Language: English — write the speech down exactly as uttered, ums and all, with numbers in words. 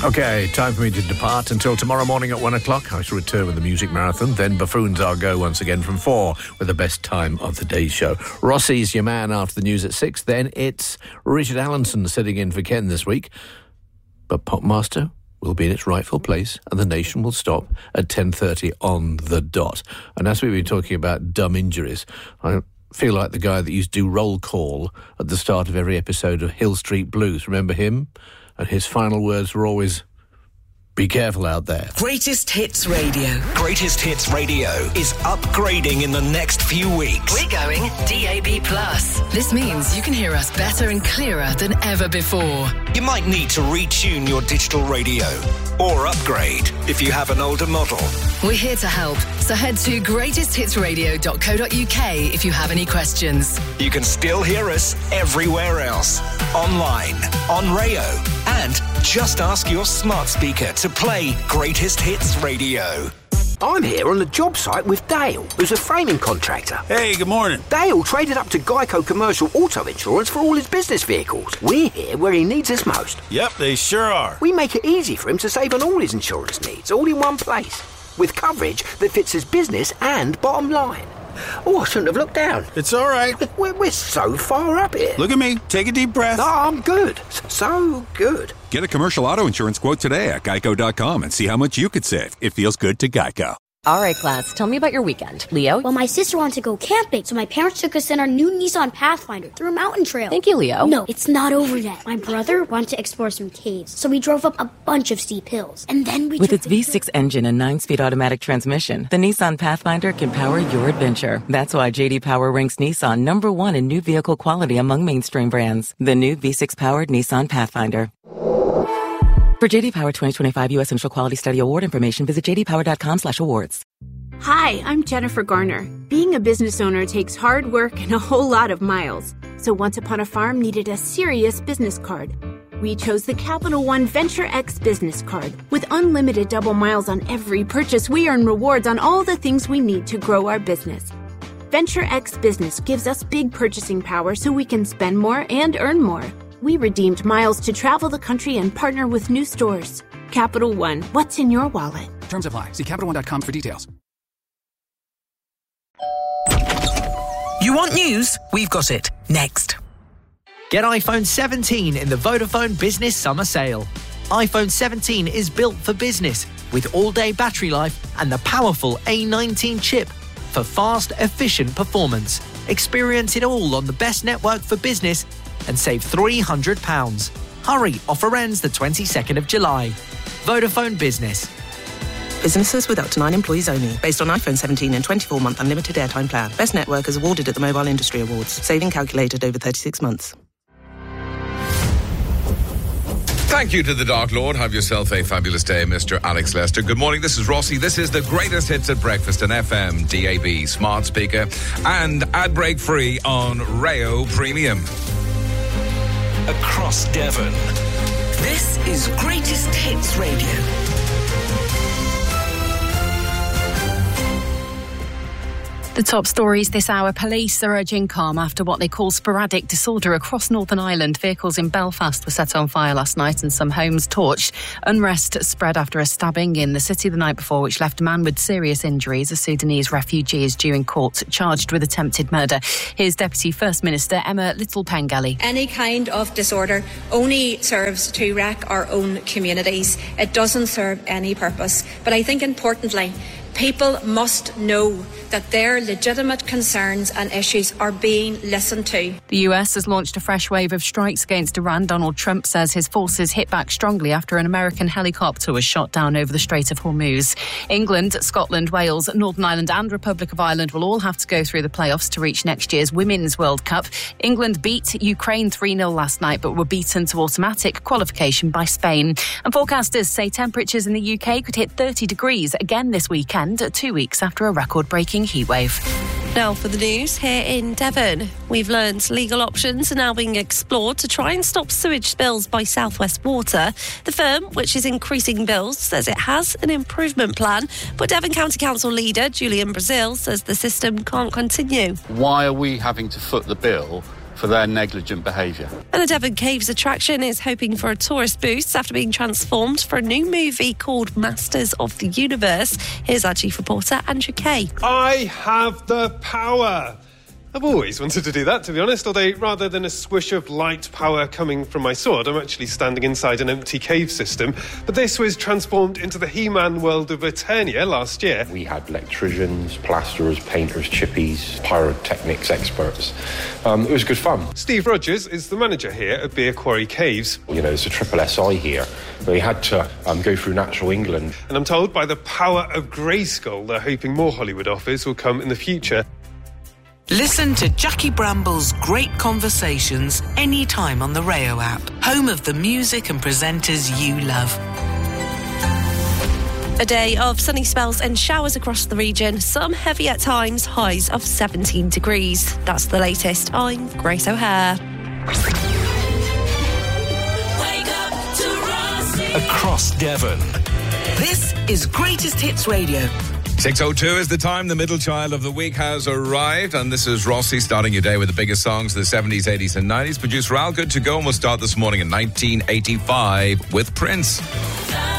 OK, time for me to depart. Until tomorrow morning at one o'clock, I shall return with the Music Marathon. Then Buffoons I'll go once again from four with the best time of the day's show. Rossi's your man after the news at six. Then it's Richard Allenson sitting in for Ken this week. But Popmaster will be in its rightful place and the nation will stop at ten thirty on the dot. And as we've been talking about dumb injuries, I feel like the guy that used to do roll call at the start of every episode of Hill Street Blues. Remember him? And his final words were always, be careful out there. Greatest Hits Radio. Greatest Hits Radio is upgrading in the next few weeks. We're going D A B plus. This means you can hear us better and clearer than ever before. You might need to retune your digital radio or upgrade if you have an older model. We're here to help, so head to greatest hits radio dot co dot uk if you have any questions. You can still hear us everywhere else, online, on Rayo, and just ask your smart speaker to play Greatest Hits Radio. I'm here on the job site with Dale, who's a framing contractor. Hey, good morning. Dale traded up to Geico Commercial Auto Insurance for all his business vehicles. We're here where he needs us most. Yep, they sure are. We make it easy for him to save on all his insurance needs, all in one place, with coverage that fits his business and bottom line. Oh, I shouldn't have looked down. It's all right. We're, we're so far up here. Look at me. Take a deep breath. Oh, I'm good. So good. Get a commercial auto insurance quote today at geico dot com and see how much you could save. It feels good to Geico. All right, class, tell me about your weekend. Leo? Well, my sister wanted to go camping, so my parents took us in our new Nissan Pathfinder through a mountain trail. Thank you, Leo. No, it's not over yet. My brother wanted to explore some caves, so we drove up a bunch of steep hills. And then we With took its V six engine and nine-speed automatic transmission, the Nissan Pathfinder can power your adventure. That's why J D Power ranks Nissan number one in new vehicle quality among mainstream brands. The new V six-powered Nissan Pathfinder. For J D Power twenty twenty-five U S Initial Quality Study Award information, visit j d power dot com slash awards. Hi, I'm Jennifer Garner. Being a business owner takes hard work and a whole lot of miles. So Once Upon a Farm needed a serious business card. We chose the Capital One Venture X business card. With unlimited double miles on every purchase, we earn rewards on all the things we need to grow our business. Venture X Business gives us big purchasing power so we can spend more and earn more. We redeemed miles to travel the country and partner with new stores. Capital One, what's in your wallet? Terms apply. See capital one dot com for details. You want news? We've got it. Next. Get iPhone seventeen in the Vodafone Business Summer Sale. iPhone seventeen is built for business with all-day battery life and the powerful A nineteen chip for fast, efficient performance. Experience it all on the best network for business and save three hundred pounds. Hurry, offer ends the twenty-second of July. Vodafone Business. Businesses with up to nine employees only. Based on iPhone seventeen and twenty-four month unlimited airtime plan. Best network is awarded at the Mobile Industry Awards. Saving calculated over thirty-six months. Thank you to the Dark Lord. Have yourself a fabulous day, Mister Alex Lester. Good morning, this is Rossi. This is the greatest hits at breakfast on F M, D A B, smart speaker, and ad break free on Rayo Premium. Across Devon. This is Greatest Hits Radio. The top stories this hour. Police are urging calm after what they call sporadic disorder across Northern Ireland. Vehicles in Belfast were set on fire last night and some homes torched. Unrest spread after a stabbing in the city the night before, which left a man with serious injuries. A Sudanese refugee is due in court, charged with attempted murder. Here's Deputy First Minister Emma Little-Pengelly. Any kind of disorder only serves to wreck our own communities. It doesn't serve any purpose. But I think importantly, people must know that their legitimate concerns and issues are being listened to. The U S has launched a fresh wave of strikes against Iran. Donald Trump says his forces hit back strongly after an American helicopter was shot down over the Strait of Hormuz. England, Scotland, Wales, Northern Ireland and Republic of Ireland will all have to go through the playoffs to reach next year's Women's World Cup. England beat Ukraine three nil last night but were beaten to automatic qualification by Spain. And forecasters say temperatures in the U K could hit thirty degrees again this weekend, two weeks after a record-breaking heatwave. Now for the news here in Devon. We've learned legal options are now being explored to try and stop sewage spills by South West Water. The firm, which is increasing bills, says it has an improvement plan, but Devon County Council leader Julian Brazil says the system can't continue. Why are we having to foot the bill for their negligent behaviour. And the Devon Caves attraction is hoping for a tourist boost after being transformed for a new movie called Masters of the Universe. Here's our chief reporter, Andrew Kay. I have the power. I've always wanted to do that, to be honest, although rather than a swish of light power coming from my sword, I'm actually standing inside an empty cave system. But this was transformed into the He-Man world of Eternia last year. We had electricians, plasterers, painters, chippies, pyrotechnics experts. Um, it was good fun. Steve Rogers is the manager here at Beer Quarry Caves. You know, there's a triple S I here. We had to um, go through natural England. And I'm told by the power of Grayskull, they're hoping more Hollywood offers will come in the future. Listen to Jackie Bramble's great conversations anytime on the Rayo app, home of the music and presenters you love. A day of sunny spells and showers across the region, some heavy at times, highs of seventeen degrees. That's the latest. I'm Grace O'Hare. Across Devon. This is Greatest Hits Radio. six oh two is the time. The middle child of the week has arrived, and this is Rossi starting your day with the biggest songs of the seventies, eighties and nineties. Producer Al, good to go, and we'll start this morning in nineteen eighty-five with Prince.